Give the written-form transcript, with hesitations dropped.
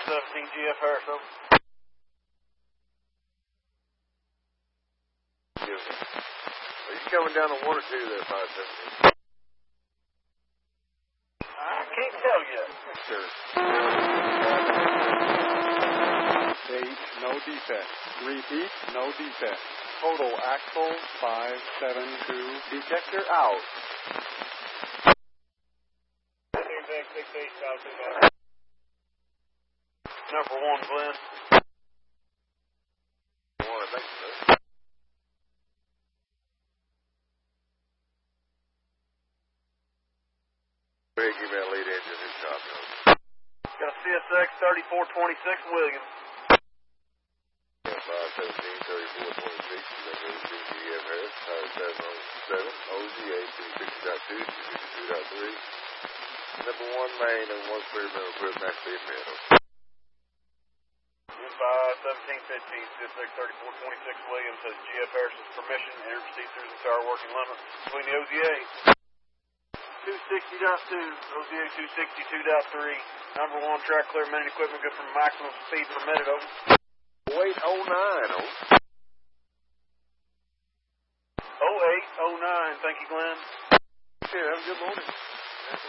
517 GF Harris, over. Are you coming down to 1 or 2 there, 517? I can't tell yet. Sure. H, no defect. Repeat, no defect. Total axle 572. Detector out. Number 1, Glenn. 1, I think so. Big, give me that lead engine, his copy. Got a CSX 3426 Williams. 517, 3426, GF Harris, 577, OGA 260.2, 262.3. Number 1 main and 1 clear middle, clear max speed middle. 51715, CSX 3426 Williams has GF Harris's permission to enter procedures and car working limit between the OZA 260.2, OZA 262.3. Number 1 track clear main equipment good for maximum speed permitted, over. 0809, over. 0809, thank you, Glenn. Okay, have a good morning.